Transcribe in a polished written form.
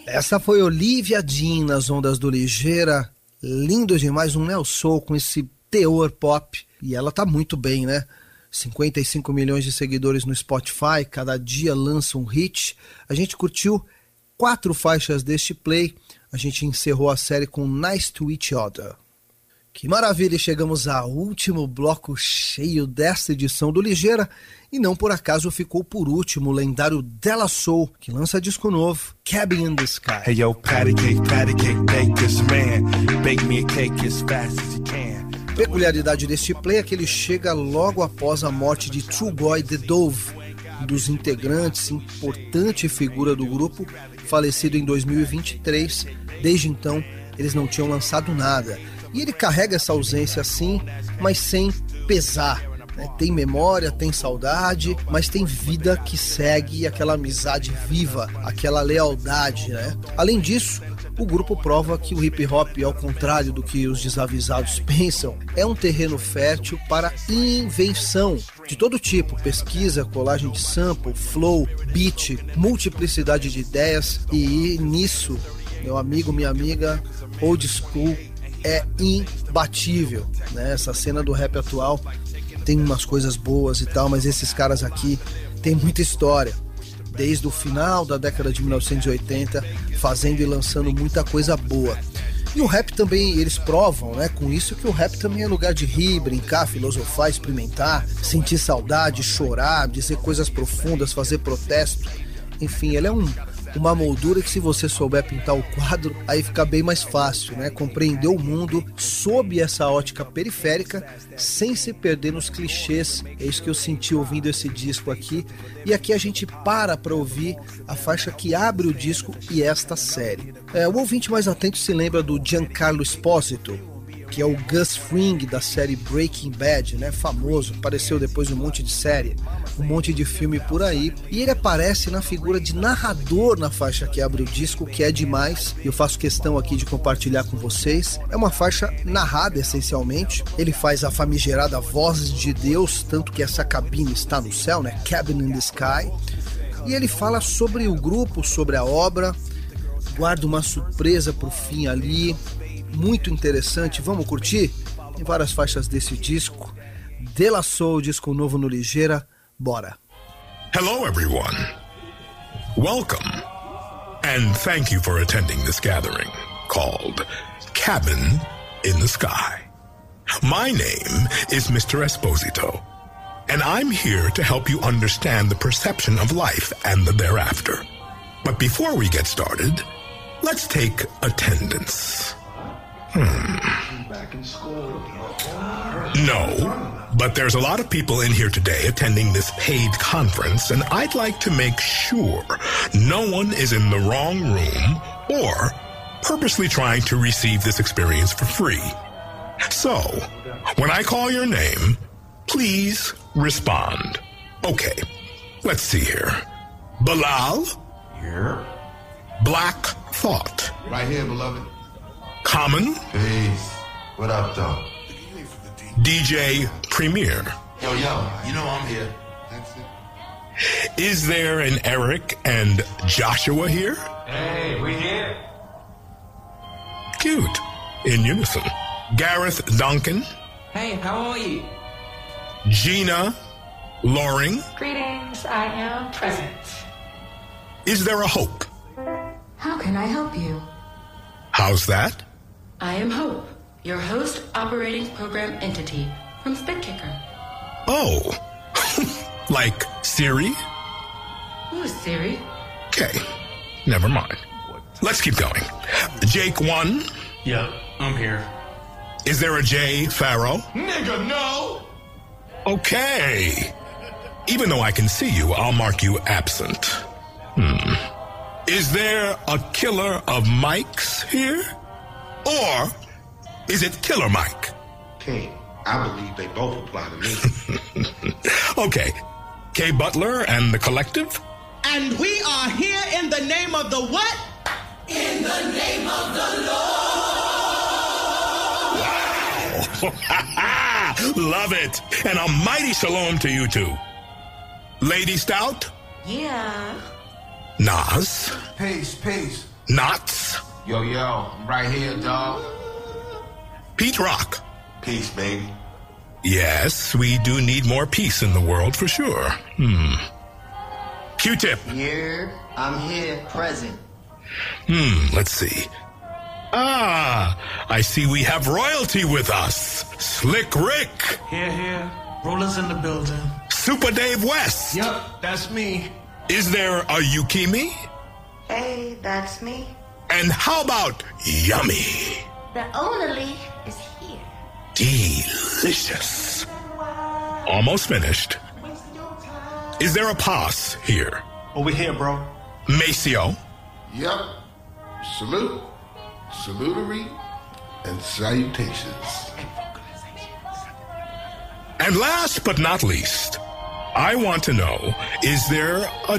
Essa foi Olivia Dean nas ondas do Ligeira. Lindo demais, um neo soul com esse teor pop. E ela tá muito bem, né? 55 milhões de seguidores no Spotify, cada dia lança um hit. A gente curtiu 4 faixas deste play. A gente encerrou a série com Nice to Each Other. Que maravilha, chegamos ao último bloco cheio desta edição do Ligeira. E não por acaso ficou por último o lendário De La Soul, que lança disco novo, Cabin in the Sky. Hey yo, patty cake, bake this man. Bake me a cake as fast as you can. Peculiaridade deste play é que ele chega logo após a morte de Trugoy The Dove, um dos integrantes, importante figura do grupo, falecido em 2023. Desde então, eles não tinham lançado nada. E ele carrega essa ausência assim, mas sem pesar. Tem memória, tem saudade, mas tem vida que segue, aquela amizade viva, aquela lealdade, né? Além disso, o grupo prova que o hip hop, ao contrário do que os desavisados pensam, é um terreno fértil para invenção de todo tipo, pesquisa, colagem de sample, flow, beat, multiplicidade de ideias, e nisso, meu amigo, minha amiga, old school é imbatível, né? Essa cena do rap atual tem umas coisas boas e tal, mas esses caras aqui tem muita história, desde o final da década de 1980, fazendo e lançando muita coisa boa. E o rap também, eles provam, né, com isso, que o rap também é lugar de rir, brincar, filosofar, experimentar, sentir saudade, chorar, dizer coisas profundas, fazer protesto. Enfim, ele é uma moldura que, se você souber pintar o quadro, aí fica bem mais fácil, né? Compreender o mundo sob essa ótica periférica, sem se perder nos clichês. É isso que eu senti ouvindo esse disco aqui. E aqui a gente para ouvir a faixa que abre o disco e esta série. O ouvinte mais atento se lembra do Giancarlo Esposito, que é o Gus Fring da série Breaking Bad, né? Famoso, apareceu depois um monte de série, um monte de filme por aí, e ele aparece na figura de narrador na faixa que abre o disco, que é demais. Eu faço questão aqui de compartilhar com vocês. É uma faixa narrada essencialmente. Ele faz a famigerada voz de Deus, tanto que essa cabine está no céu, né? Cabin in the Sky. E ele fala sobre o grupo, sobre a obra, guarda uma surpresa pro fim ali, muito interessante. Vamos curtir? Tem várias faixas desse disco. De La Soul, disco novo no Ligeira. Bora. Hello everyone. Welcome. And thank you for attending this gathering called Cabin in the Sky. My name is Mr. Esposito, and I'm here to help you understand the perception of life and the thereafter. But before we get started, let's take attendance. No, but there's a lot of people in here today attending this paid conference, and I'd like to make sure no one is in the wrong room or purposely trying to receive this experience for free. So, when I call your name, please respond. Okay, let's see here. Bilal? Here. Black Thought. Right here, beloved. Common? Peace. What up, though? DJ Premier. Yo, you know I'm here. That's it. Is there an Eric and Joshua here? Hey, we here. Cute. In unison. Gareth Duncan. Hey, how are you? Gina Loring. Greetings, I am present. Is there a Hope? How can I help you? How's that? I am Hope, your host operating program entity from Spitkicker. Oh. Like Siri? Who is Siri? Okay. Never mind. Let's keep going. Jake 1. Yep, I'm here. Is there a Jay Farrow? Nigga, no! Okay. Even though I can see you, I'll mark you absent. Is there a killer of mics here? Or is it Killer Mike? King, I believe they both apply to me. Okay. Kay Butler and the Collective? And we are here in the name of the what? In the name of the Lord! Wow! Love it! And a mighty shalom to you two. Lady Stout? Yeah. Nas? Peace. Knots? Yo, I'm right here, dog. Pete Rock? Peace, baby. Yes, we do need more peace in the world for sure. Q-Tip? Here, I'm here, present. Let's see. I see we have royalty with us. Slick Rick. Here. Rollers in the building. Super Dave West. Yup, that's me. Is there a Yukimi? Hey, that's me. And how about Yummy? The orderly is here. Delicious. Almost finished. Is there a Paz here? Over here, bro. Maceo? Yep. Salute, salutary, and salutations. And last but not least, I want to know, is there a